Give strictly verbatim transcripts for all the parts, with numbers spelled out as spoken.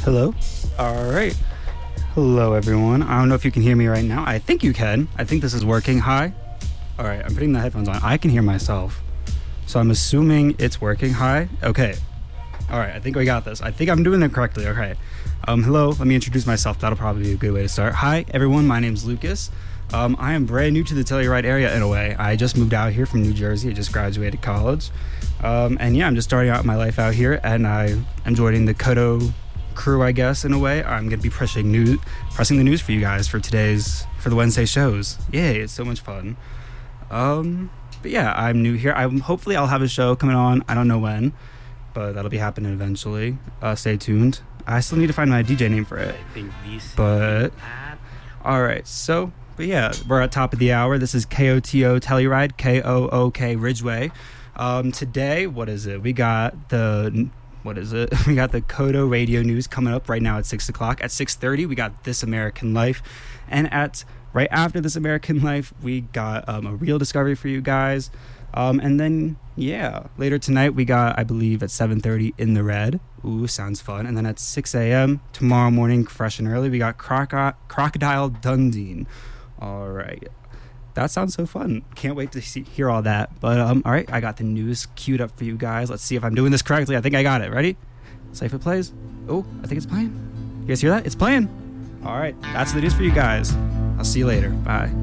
Hello? All right. Hello, everyone. I don't know if you can hear me right now. I think you can. I think this is working. Hi. All right, I'm putting the headphones on. I can hear myself. So I'm assuming it's working. Hi. Okay. All right, I think we got this. I think I'm doing it correctly. Okay. Um, hello. Let me introduce myself. That'll probably be a good way to start. Hi, everyone. My name's Lucas. Um, I am brand new to the Telluride area in a way. I just moved out here from New Jersey. I just graduated college. Um, and yeah, I'm just starting out my life out here, and I am joining the Kodo crew, I guess, in a way. I'm going to be pressing news, pressing the news for you guys for today's, for the Wednesday shows. Yay, it's so much fun. Um, but yeah, I'm new here. I'm hopefully I'll have a show coming on. I don't know when, but that'll be happening eventually. Uh, stay tuned. I still need to find my D J name for it. I think these but all right, so but yeah, we're at top of the hour. This is K O T O Telluride, K O O K Ridgeway. Um, today, what is it? We got the what is it? We got the Kodo radio news coming up right now at six o'clock. At six thirty, we got This American Life, and at right after This American Life, we got um, a real discovery for you guys. Um, and then yeah, later tonight we got, I believe, at seven thirty In the Red. Ooh, sounds fun. And then at six a.m. tomorrow morning, fresh and early, we got Croco- Crocodile Dundee. All right. That sounds so fun. Can't wait to see, hear all that. But, um, all right, I got the news queued up for you guys. Let's see if I'm doing this correctly. I think I got it. Ready? Let's see if it plays. Oh, I think it's playing. You guys hear that? It's playing. All right, that's the news for you guys. I'll see you later. Bye.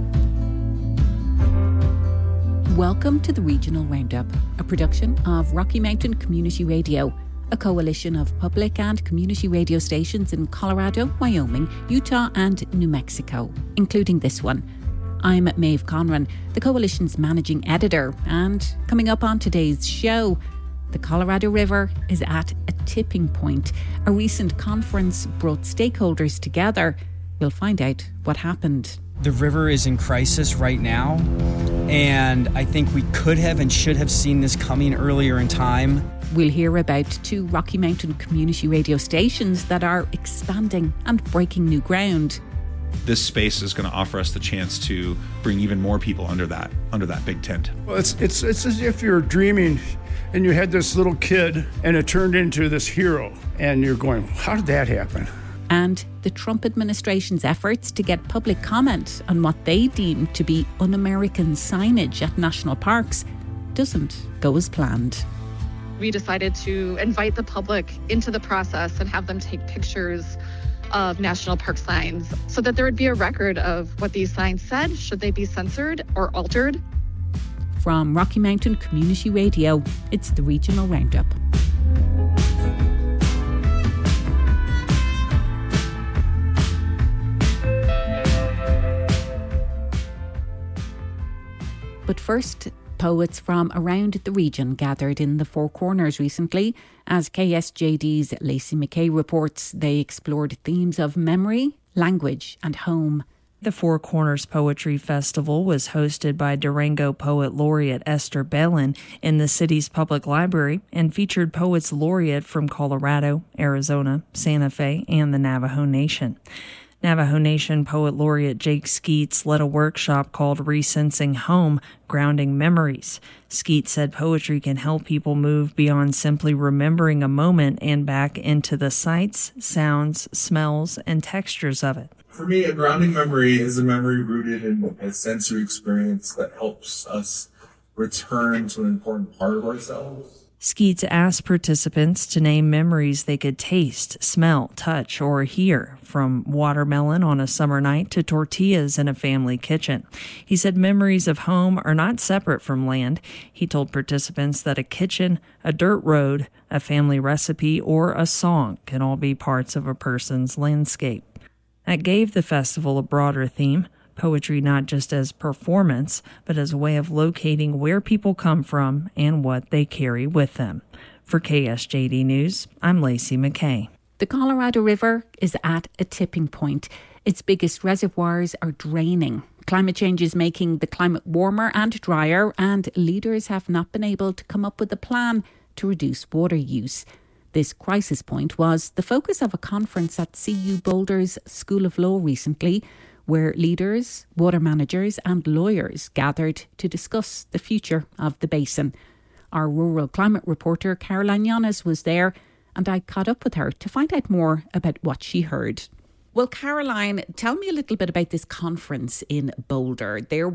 Welcome to the Regional Roundup, a production of Rocky Mountain Community Radio, a coalition of public and community radio stations in Colorado, Wyoming, Utah and New Mexico, including this one. I'm Maeve Conran, the coalition's managing editor, and coming up on today's show, the Colorado River is at a tipping point. A recent conference brought stakeholders together. We'll find out what happened. The river is in crisis right now, and I think we could have and should have seen this coming earlier in time. We'll hear about two Rocky Mountain community radio stations that are expanding and breaking new ground. This space is going to offer us the chance to bring even more people under that under that big tent. Well, it's it's it's as if you're dreaming and you had this little kid and it turned into this hero, and you're going, how did that happen? And the Trump administration's efforts to get public comment on what they deem to be un-American signage at national parks doesn't go as planned. We decided to invite the public into the process and have them take pictures of national park signs so that there would be a record of what these signs said, should they be censored or altered. From Rocky Mountain Community Radio, it's the Regional Roundup. But first, poets from around the region gathered in the Four Corners recently. As K S J D's Lacey McKay reports, they explored themes of memory, language and home. The Four Corners Poetry Festival was hosted by Durango Poet Laureate Esther Bellin in the city's public library and featured poets laureate from Colorado, Arizona, Santa Fe, and the Navajo Nation. Navajo Nation Poet Laureate Jake Skeets led a workshop called Resensing Home, Grounding Memories. Skeets said poetry can help people move beyond simply remembering a moment and back into the sights, sounds, smells, and textures of it. For me, a grounding memory is a memory rooted in a sensory experience that helps us return to an important part of ourselves. Skeets asked participants to name memories they could taste, smell, touch, or hear, from watermelon on a summer night to tortillas in a family kitchen. He said memories of home are not separate from land. He told participants that a kitchen, a dirt road, a family recipe, or a song can all be parts of a person's landscape. That gave the festival a broader theme. Poetry not just as performance, but as a way of locating where people come from and what they carry with them. For K S J D News, I'm Lacey McKay. The Colorado River is at a tipping point. Its biggest reservoirs are draining. Climate change is making the climate warmer and drier, and leaders have not been able to come up with a plan to reduce water use. This crisis point was the focus of a conference at C U Boulder's School of Law recently, where leaders, water managers and lawyers gathered to discuss the future of the basin. Our rural climate reporter Caroline Yanis was there and I caught up with her to find out more about what she heard. Well, Caroline, tell me a little bit about this conference in Boulder. There